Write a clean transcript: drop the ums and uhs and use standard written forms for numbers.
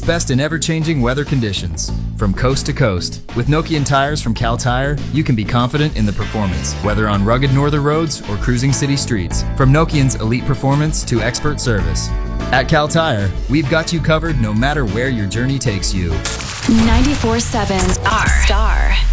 best in ever-changing weather conditions. From coast to coast, with Nokian tires from Cal Tire, you can be confident in the performance, whether on rugged northern roads or cruising city streets. From Nokian's elite performance to expert service. At Cal Tire, we've got you covered no matter where your journey takes you. 94.7 Star.